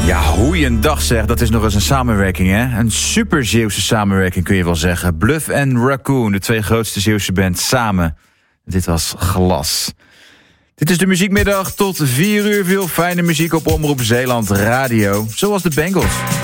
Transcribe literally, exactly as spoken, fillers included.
Ja, goeiedag zeg, dat is nog eens een samenwerking, hè? Een super Zeeuwse samenwerking kun je wel zeggen. Bluff en Raccoon, de twee grootste Zeeuwse bands samen. Dit was Glas. Dit is de muziekmiddag tot vier uur. Veel fijne muziek op Omroep Zeeland Radio. Zoals de Bengals.